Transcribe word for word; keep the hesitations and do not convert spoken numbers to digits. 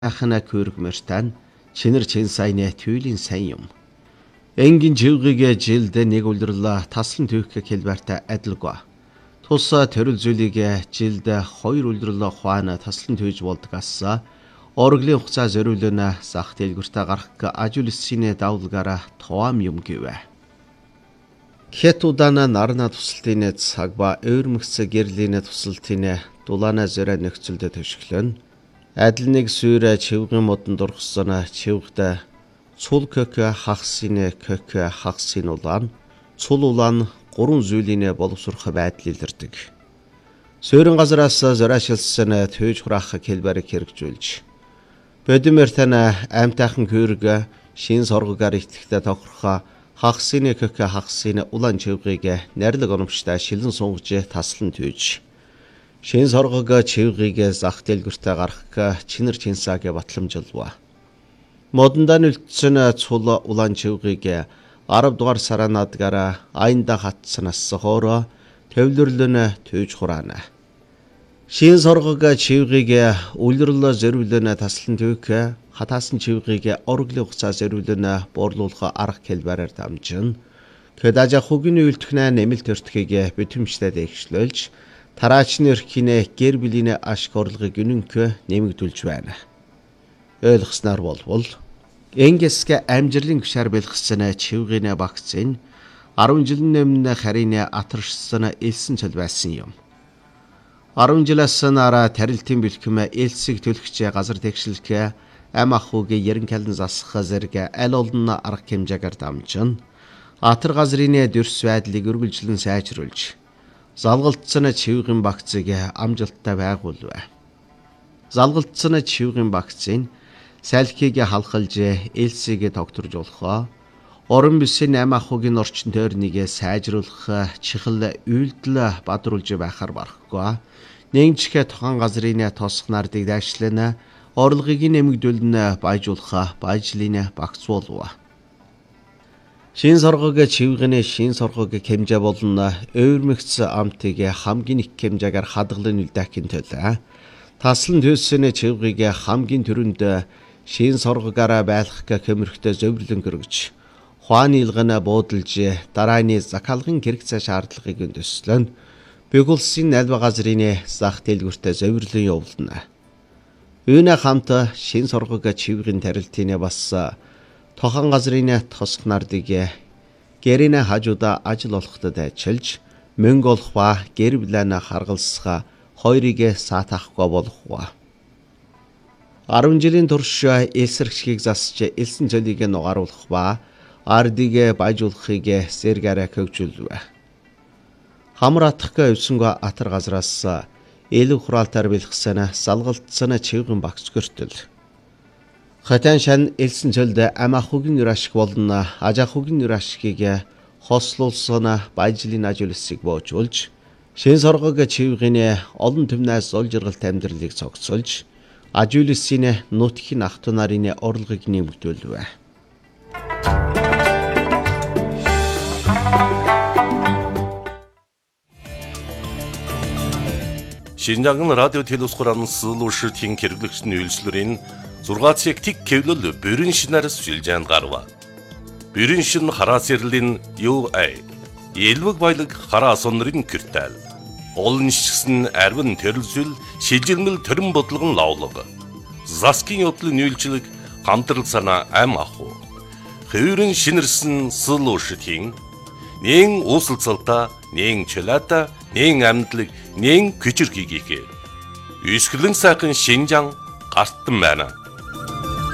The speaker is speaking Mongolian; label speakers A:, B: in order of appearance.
A: ахна көргмөртан чинэр чин сайны түйлийн сайн юм. Энгийн живгигээ жилдэ нэг үлдэрлээ таслан төвхө хэлбэртэ адилгүй. Тусаа төрөл зүйлийг жилдэ хоёр үлдэрлээ хуана таслан төвж болдгаас орглын хугацаа зориулна сах дэлгүртэ гарах ажуулсны давлгаараа тоам юм гэвэ. Хятадана нарна тусалтын цаг ба өөрмөгц гэрлийн тусалтын дулаана зөрэ нөхцөлд төшөглөн адил нэг сүйрэ чивгэн модон дургсан чивгдэ цул кök хагсын кök хагсын улаан цул улаан гурван зүйлийн боловсрох байдал илэрдэг. Суурин газараас зөрашилсан төвж хураах хэлбэрийг хэрэгжүүлж бодимертана амтайхан хөрг шин соргогаар итгэхтэй тохирхоо хагсын кök хагсын улаан чивгийг нарилга оромжтой шилэн сунгаж таслан түйж шин соргог чивгийг зах дэлгүртэ гарах чинэр чинсаг батламжилва. Модонда нөлтсөн цул улаан чивгийг арав дугаар сараанадгаараа аянда хатснаас хоороо төвлөрлөн түйж хураана. Шин соргог чивгийг үлрэл зориулна таслан төвх хатаасан чивгийг орглын хугацаа зориулна буурлуулах арга хэлбэрээр дамжин кэдажа хугийн үйлдэх нэмэлт өртгийг битэмжтэй дэвшлүүлж тараачны өрхийнэ гэр бүлийн ашиг орлогыг үнэнх нэмэгдүүлж байна. Ойлгосноор болвол Энгесгэ амжирлын гүшаар бэлгсэн чивгийн багцын арван жилийн өмнө харийн атаршсан элсэн цол байсан юм. арван жилээс нараа тарилтын бэлхэм элсэг төлөгч газар тэгшлэх ам ахуйг ярин калан засах зэрэг аль олон арга хэмжээгээр дамжин атар газрын дөрс байдлыг үргэлжлэн сайжруулж залгалтсан чивгийн багцыг амжилттай байгуулв. Залгалтсан чивгийн багцын салхийг халахлж элсийг тогтворж болохоо орон бүсийн ам ахуйгийн орчин тойрныг сайжруулах чихэл үйлдэл бадруулж байхаар барахгүй. Нэгжихэ тохон газрын тосх нардыг дайшлана орлогыг нэмэгдүүлнэ баяжуулах баяжлын багцуулва. Шин соргог чивгэн шин соргог хэмжээ болно өөрмөгц амтыг хамгийн их хэмжээгээр хадгалан үлдэхин төлөө таслан төлсөн чивгийг хамгийн түрүүнд шин соргогаараа байлгах хэмэрхтэй зөвлөн гэргэж хуаны илгана буудалж дарааны захалгын хэрэгцээ шаардлагыг өндөслөн бэгүүлсэн альва газрын зах дэлгүртэ зөвлөн явуулна. Үүнэ хамт шин соргог чивгийн тарилтын бас тохон газрын тосх нардыг гэрэнэ хажуудаа ажил олохтод ажиллаж мөнгө олох ба гэр бүлээнэ харгалсах хоёрыг саатахгүй болохгүй. арван жилийн турш элсэрхшгийг засч элсэн цолыг нугааруулах ба ардыг баяжуулахыг сэргээрэ хөгжүүлв. Хамар атах өвсөнгө атар газраас элэг хураалтаар бэлгсэн салгалтсан чивгэн багц гөртөл. Хатан шан элсэн цолд ам ахуйгийн нэр ашиг болно аж ахуйгийн нэр ашигыг хослуулсан баяжлын ажуулсыг боожуулж шин соргог чивгийн олон түвнээс олжиргалт амьдралыг цогцолж ажуулсны нутгийн ах дүү нарын орлогыг нэмэгдүүлв.
B: Шинжаан радио телевизхуран сылуушртын хэрэглэгчний үйлчлэрийн зургаат сектик кевлөл бүрэн шинарс шилжээнд гарва. Бүрэн шин хараа сэрлэн ю ай элвэг баялаг хараа сонрын киртал олон нишгсэн арвин төрөлсөл шилжилмэл төрөн бодлогон лавлаг заскин явдлын үйлчлэг хамтрал санаа ам аху хөврөн шинэрсэн сылуушртын нэн уусалцалта нэн чөлата нэн амьдлаг нэн күчрхийг ихэ. Үсгэлэн сайхан Шинжаан гартан байна.